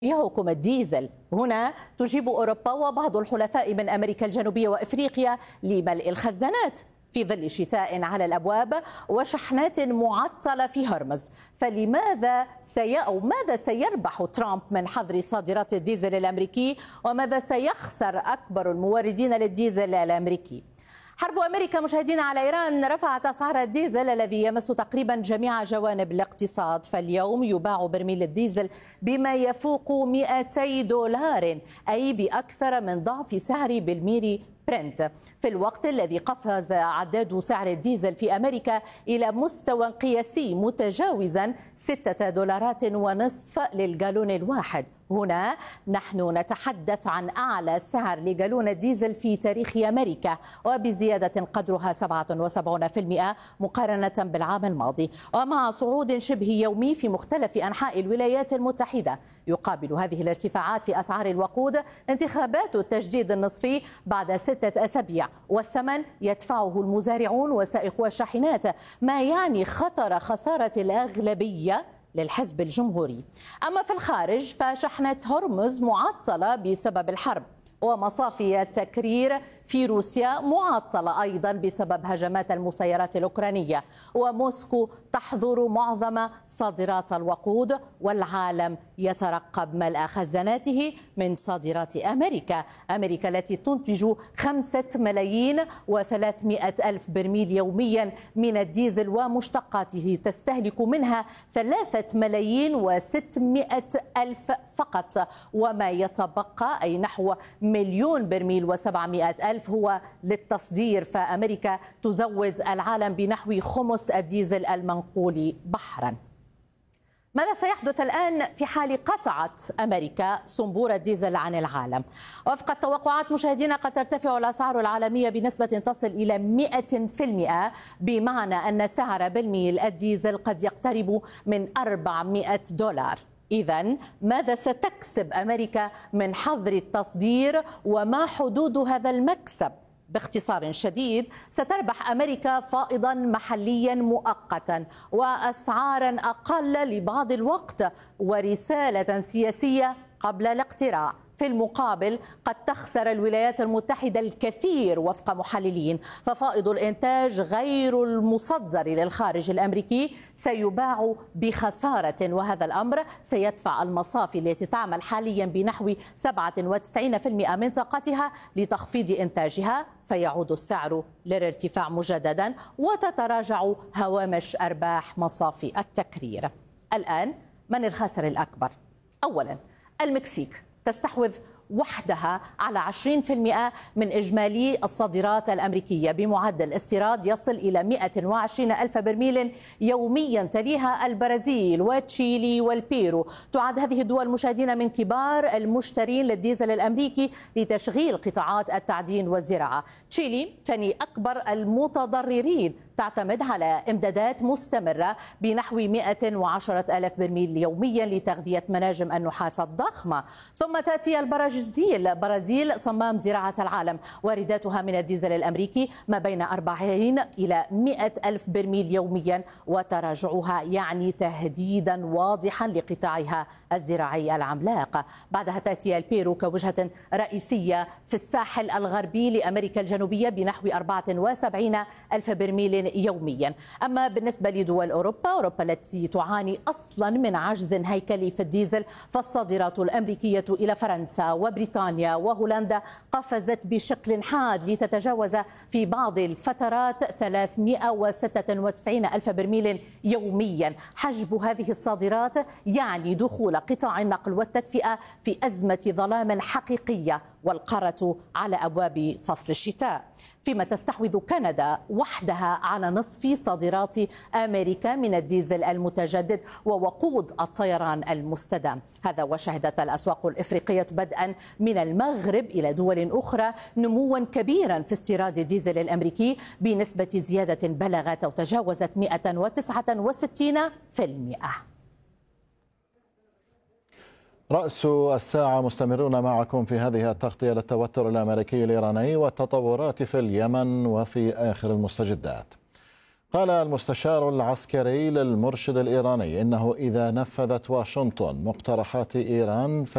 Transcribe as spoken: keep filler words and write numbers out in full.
يهكم الديزل. هنا تجيب أوروبا وبعض الحلفاء من أمريكا الجنوبية وإفريقيا لملء الخزانات في ظل شتاء على الأبواب وشحنات معطلة في هرمز. فلماذا سي أو ماذا سيربح ترامب من حظر صادرات الديزل الأمريكي، وماذا سيخسر أكبر الموردين للديزل الأمريكي؟ حرب أمريكا مشاهدينا على إيران رفعت أسعار الديزل الذي يمس تقريبا جميع جوانب الاقتصاد. فاليوم يباع برميل الديزل بما يفوق مئتي دولار، أي بأكثر من ضعف سعر بالميري برنت، في الوقت الذي قفز عداد سعر الديزل في أمريكا إلى مستوى قياسي متجاوزا ستة دولارات ونصف للجالون الواحد. هنا نحن نتحدث عن أعلى سعر لجالون الديزل في تاريخ أمريكا، وبزيادة قدرها سبعة وسبعين بالمئة مقارنة بالعام الماضي، ومع صعود شبه يومي في مختلف أنحاء الولايات المتحدة. يقابل هذه الارتفاعات في أسعار الوقود انتخابات التجديد النصفي بعد ستة أسابيع، والثمن يدفعه المزارعون وسائقو الشاحنات، ما يعني خطر خسارة الأغلبية للحزب الجمهوري. أما في الخارج فشحنة هرمز معطلة بسبب الحرب، ومصافي التكرير في روسيا معطلة أيضا بسبب هجمات المسيرات الأوكرانية، وموسكو تحظر معظم صادرات الوقود، والعالم يترقب ملء خزاناته من صادرات أمريكا أمريكا التي تنتج خمسة ملايين وثلاثمائة ألف برميل يوميا من الديزل ومشتقاته، تستهلك منها ثلاثة ملايين وستمائة ألف فقط، وما يتبقى أي نحو مليون برميل وسبعمائة ألف هو للتصدير. فأمريكا تزود العالم بنحو خمس الديزل المنقول بحرا. ماذا سيحدث الآن في حال قطعت أمريكا صنبور الديزل عن العالم؟ وفق التوقعات مشاهدينا قد ترتفع الأسعار العالمية بنسبة تصل إلى مئة بالمئة، بمعنى أن سعر برميل الديزل قد يقترب من أربعمائة دولار. إذن ماذا ستكسب أمريكا من حظر التصدير، وما حدود هذا المكسب؟ باختصار شديد، ستربح أمريكا فائضا محليا مؤقتا وأسعارا أقل لبعض الوقت ورسالة سياسية قبل الاقتراع. في المقابل قد تخسر الولايات المتحدة الكثير وفق محللين، ففائض الإنتاج غير المصدر للخارج الأمريكي سيباع بخسارة، وهذا الأمر سيدفع المصافي التي تعمل حاليا بنحو سبعة وتسعين بالمئة من طاقتها لتخفيض إنتاجها، فيعود السعر للارتفاع مجددا وتتراجع هوامش أرباح مصافي التكرير. الآن من الخاسر الأكبر؟ أولا المكسيك تستحوذ وحدها على عشرين بالمئة من إجمالي الصادرات الأمريكية بمعدل استيراد يصل إلى مئة وعشرين ألف برميل يوميا، تليها البرازيل وتشيلي والبيرو. تعد هذه الدول مشاهدين من كبار المشترين للديزل الأمريكي لتشغيل قطاعات التعدين والزراعة. تشيلي ثاني أكبر المتضررين، تعتمد على إمدادات مستمرة بنحو مئة وعشرة ألف برميل يوميا لتغذية مناجم النحاس الضخمة. ثم تأتي البرازيل البرازيل صمام زراعة العالم، وارداتها من الديزل الأمريكي ما بين أربعين إلى مئة ألف برميل يوميا، وتراجعها يعني تهديدا واضحا لقطاعها الزراعي العملاق. بعدها تأتي البيرو كوجهة رئيسية في الساحل الغربي لأمريكا الجنوبية بنحو أربعة وسبعين ألف برميل يوميا. أما بالنسبة لدول أوروبا أوروبا التي تعاني أصلا من عجز هيكلي في الديزل، فالصادرات الأمريكية إلى فرنسا وبريطانيا وهولندا قفزت بشكل حاد لتتجاوز في بعض الفترات ثلاثمائة وستة وتسعين ألف برميل يوميا. حجب هذه الصادرات يعني دخول قطاع النقل والتدفئة في أزمة ظلام حقيقية، والقارة على أبواب فصل الشتاء. فيما تستحوذ كندا وحدها على نصف صادرات أمريكا من الديزل المتجدد ووقود الطيران المستدام. هذا وشهدت الأسواق الإفريقية بدءا من المغرب إلى دول أخرى نموا كبيرا في استيراد الديزل الأمريكي بنسبة زيادة بلغت أو تجاوزت مئة وتسعة وستين بالمئة. رأس الساعة مستمرون معكم في هذه التغطية للتوتر الأمريكي الإيراني والتطورات في اليمن وفي آخر المستجدات. قال المستشار العسكري للمرشد الإيراني إنه إذا نفذت واشنطن مقترحات إيران